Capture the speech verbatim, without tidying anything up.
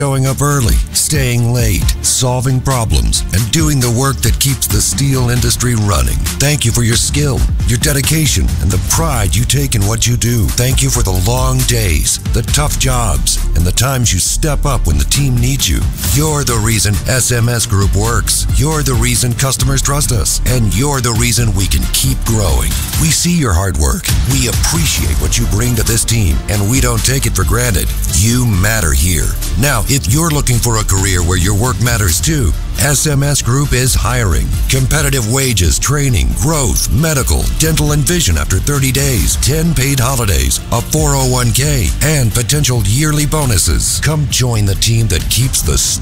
Showing up early, staying late, solving problems, and doing the work that keeps the steel industry running. Thank you for your skill, your dedication, and the pride you take in what you do. Thank you for the long days, the tough jobs, and the times you step up when the team needs you. You're the reason S M S Group works. You're the reason customers trust us. And you're the reason we can keep growing. We see your hard work. We appreciate what you bring to this team, and we don't take it for granted. You matter here. Now, if you're looking for a career where your work matters too, S M S Group is hiring. Competitive wages, training, growth, medical, dental, and vision after thirty days, ten paid holidays, a four oh one k, and potential yearly bonuses. Come join the team that keeps the